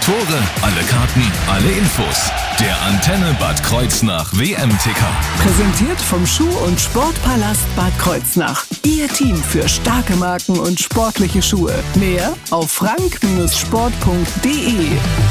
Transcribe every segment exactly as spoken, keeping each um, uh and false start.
Tore, alle Karten, alle Infos. Der Antenne Bad Kreuznach W M-Ticker. Präsentiert vom Schuh- und Sportpalast Bad Kreuznach. Ihr Team für starke Marken und sportliche Schuhe. Mehr auf frank Sport punkt de.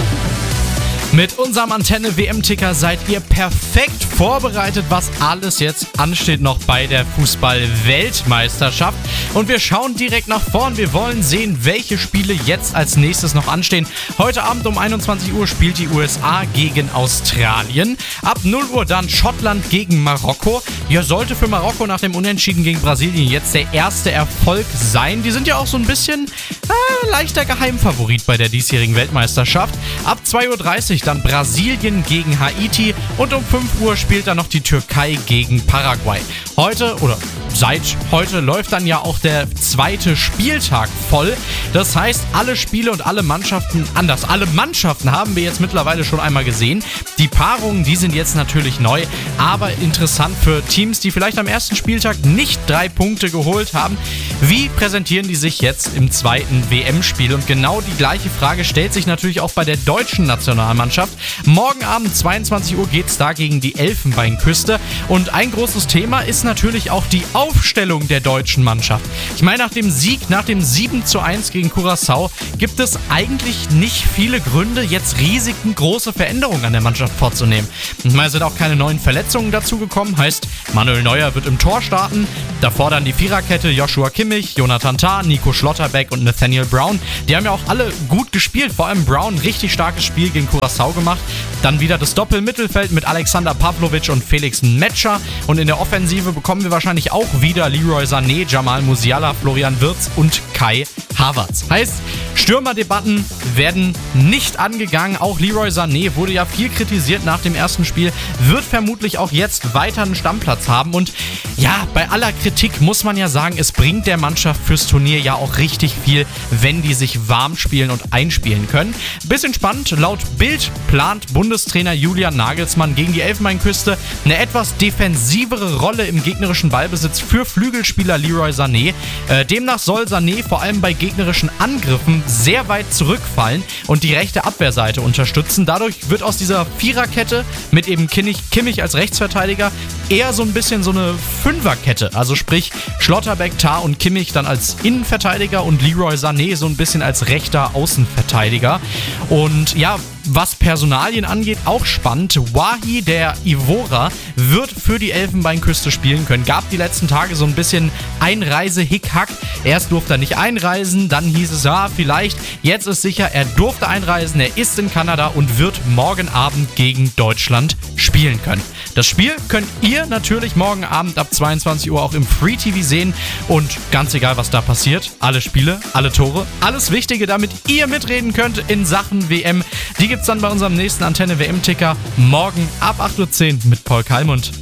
Mit unserem Antenne-W M-Ticker seid ihr perfekt vorbereitet, was alles jetzt ansteht noch bei der Fußball-Weltmeisterschaft. Und wir schauen direkt nach vorn. Wir wollen sehen, welche Spiele jetzt als nächstes noch anstehen. Heute Abend um einundzwanzig Uhr spielt die U S A gegen Australien. Ab null Uhr dann Schottland gegen Marokko. Ja, sollte für Marokko nach dem Unentschieden gegen Brasilien jetzt der erste Erfolg sein. Die sind ja auch so ein bisschen äh, leichter Geheimfavorit bei der diesjährigen Weltmeisterschaft. Ab zwei Uhr dreißig dann Brasilien gegen Haiti und um fünf Uhr spielt dann noch die Türkei gegen Paraguay. Heute oder seit heute läuft dann ja auch der zweite Spieltag voll. Das heißt, alle Spiele und alle Mannschaften, anders, alle Mannschaften haben wir jetzt mittlerweile schon einmal gesehen. Die Paarungen, die sind jetzt natürlich neu, aber interessant für Teams, die vielleicht am ersten Spieltag nicht drei Punkte geholt haben. Wie präsentieren die sich jetzt im zweiten W M-Spiel? Und genau die gleiche Frage stellt sich natürlich auch bei der deutschen Nationalmannschaft. Morgen Abend zweiundzwanzig Uhr geht es da gegen die Elfenbeinküste. Und ein großes Thema ist natürlich auch die Aufstellung der deutschen Mannschaft. Ich meine, nach dem Sieg, nach dem sieben zu eins gegen Curaçao, gibt es eigentlich nicht viele Gründe, jetzt riesigen große Veränderungen an der Mannschaft vorzunehmen. Ich meine, es sind auch keine neuen Verletzungen dazugekommen. Heißt, Manuel Neuer wird im Tor starten. Davor dann die Viererkette Joshua Kimmich, Jonathan Tah, Nico Schlotterbeck und Nathaniel Brown. Die haben ja auch alle gut gespielt. Vor allem Brown, richtig starkes Spiel gegen Curaçao gemacht. Dann wieder das Doppelmittelfeld mit Alexander Pavlovic und Felix Metscher. Und in der Offensive bekommen wir wahrscheinlich auch wieder Leroy Sané, Jamal Musiala, Florian Wirtz und Kai Havertz. Heißt, Stürmerdebatten werden nicht angegangen. Auch Leroy Sané wurde ja viel kritisiert nach dem ersten Spiel, wird vermutlich auch jetzt weiter einen Stammplatz haben. Und ja, bei aller Kritik muss man ja sagen, es bringt der Mannschaft fürs Turnier ja auch richtig viel, wenn die sich warm spielen und einspielen können. Bisschen spannend, laut Bild plant Bundestrainer Julian Nagelsmann gegen die Elfenbeinküste eine etwas defensivere Rolle im gegnerischen Ballbesitz für Flügelspieler Leroy Sané. Äh, demnach soll Sané vor allem bei gegnerischen Angriffen sehr weit zurückfallen und die rechte Abwehrseite unterstützen. Dadurch wird aus dieser Viererkette mit eben Kimmich, Kimmich als Rechtsverteidiger eher so ein bisschen so eine Fünferkette. Also sprich Schlotterbeck, Tah und Kimmich dann als Innenverteidiger und Leroy Sané so ein bisschen als rechter Außenverteidiger. Und ja, was Personalien angeht, auch spannend. Wahi, der Ivora, wird für die Elfenbeinküste spielen können. Gab die letzten Tage so ein bisschen Einreise-Hickhack. Erst durfte er nicht einreisen, dann hieß es, ja, vielleicht. Jetzt ist sicher, er durfte einreisen, er ist in Kanada und wird morgen Abend gegen Deutschland spielen können. Das Spiel könnt ihr natürlich morgen Abend ab zweiundzwanzig Uhr auch im Free-T V sehen. Und ganz egal, was da passiert, alle Spiele, alle Tore, alles Wichtige, damit ihr mitreden könnt in Sachen W M. Die gibt's dann bei unserem nächsten Antenne-W M-Ticker morgen ab acht Uhr zehn mit Paul Kalmund.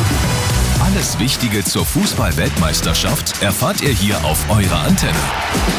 Alles Wichtige zur Fußball-Weltmeisterschaft erfahrt ihr hier auf eurer Antenne.